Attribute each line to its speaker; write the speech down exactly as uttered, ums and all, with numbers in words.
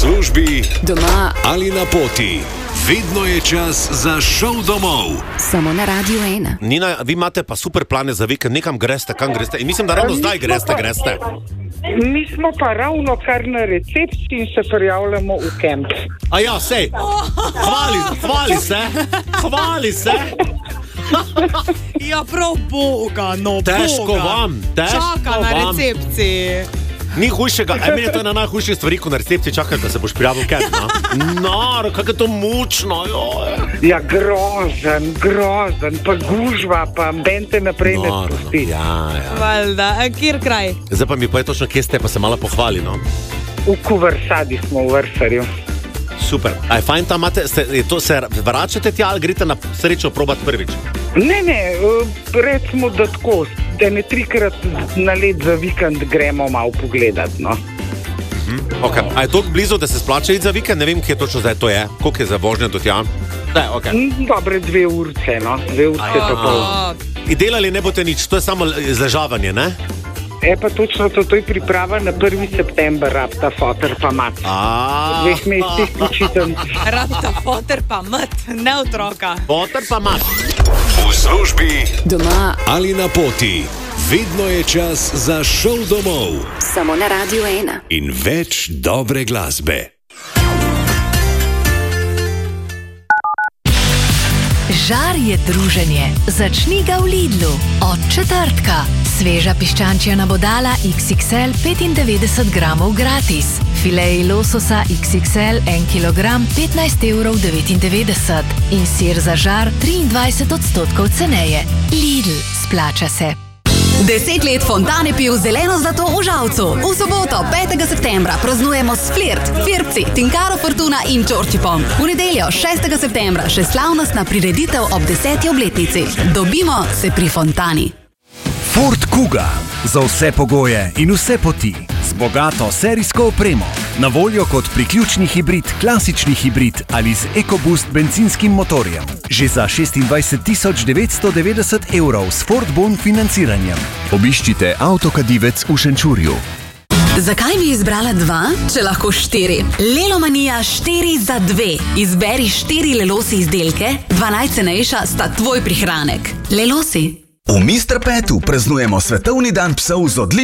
Speaker 1: službi,
Speaker 2: doma
Speaker 1: ali na poti. Vedno je čas za šov domov.
Speaker 2: Samo na Radiu ena.
Speaker 3: Nina, vi imate pa super plane za vikend, nekam greste, kam greste? In mislim, da ravno zdaj greste,
Speaker 4: pa,
Speaker 3: greste.
Speaker 4: Mi smo pa ravno kar na recepciji in se prijavljamo v kemp.
Speaker 3: A ja, sej, hvali, hvali se, hvali se.
Speaker 5: Ja, prav Boga, no
Speaker 3: Težko
Speaker 5: Boga.
Speaker 3: vam, težko
Speaker 5: Čaka na
Speaker 3: vam.
Speaker 5: recepciji.
Speaker 3: Ni hujšega, aj meni je to ena najhujših stvari, ko na recepciji čakaš, da se boš prijavil v kemp, no? Noro, kako je to mučno, joj.
Speaker 4: Ja, grozen, grozen, pa gužva, pa bente naprej ne
Speaker 3: Noro,
Speaker 4: spusti.
Speaker 3: ja, ja.
Speaker 5: Valjda, a kjer kraj?
Speaker 3: Zdaj pa mi pa je točno, kje ste, pa se malo pohvali, no?
Speaker 4: V Kuversadi smo v Vrsarju.
Speaker 3: Super. Aj, fajn tam imate, ste, je to, se vračate tja ali greste na srečo probat prvič?
Speaker 4: Ne, ne, recimo, da tako, da ne trikrat na let za vikend gremo malo pogledat, no.
Speaker 3: Hm, ok. A je toliko blizu, da se splača iti za vikend? Ne vem, kje točno zdaj to je. Koliko je za vožnje do tja? Ne, ok.
Speaker 4: Dobre dve urce, no. Dve urce pa pol.
Speaker 3: In delali ne boste nič, to je samo izležavanje, ne?
Speaker 4: E pa točno to, to je priprava na prvi september, rabta, foter pa mat.
Speaker 3: A.
Speaker 4: V dveh mesecih počitam.
Speaker 5: Rabta, foter pa mat, ne otroka.
Speaker 3: Foter pa mat.
Speaker 1: V službi,
Speaker 2: doma
Speaker 1: ali na poti. Vedno je čas za šov domov.
Speaker 2: samo na Radiu ena.
Speaker 1: In več dobre glasbe.
Speaker 6: Žar je druženje. Začni ga v Lidlu. Od četrtka. Sveža piščančja nabodala iks iks el petindevetdeset gramov gratis. Fileji lososa iks iks el en kilogram petnajst evrov devetindevetdeset. In sir za žar triindvajset odstotkov ceneje. Lidl, splača se.
Speaker 7: Deset let Fontane pil zeleno zlato v Žalcu. V soboto, petega septembra, praznujemo s Flirt, Firpci, Tinkaro Fortuna in Čorčipom. V nedeljo, šestega septembra, še slavnostna prireditev ob deseti obletnici. Dobimo se pri Fontani.
Speaker 8: Ford Kuga. Za vse pogoje in vse poti. Z bogato serijsko opremo. Na voljo kot priključni hibrid, klasični hibrid ali z EcoBoost bencinskim motorjem. Že za šestindvajset tisoč devetsto devetdeset evrov s Ford Bon financiranjem. Obiščite Avtokadivec v Šenčurju.
Speaker 7: Zakaj bi izbrala dva, če lahko štiri? Lelomanija štiri za dve. Izberi štiri Lelosi izdelke, dva najcenejša sta tvoj prihranek. Lelosi.
Speaker 9: V mister Petu praznujemo svetovni dan psov z odličnim